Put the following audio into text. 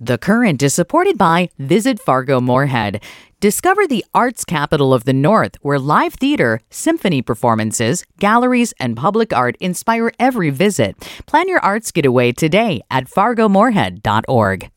The Current is supported by Visit Fargo Moorhead. Discover the arts capital of the North, where live theater, symphony performances, galleries, and public art inspire every visit. Plan your arts getaway today at fargomoorhead.org.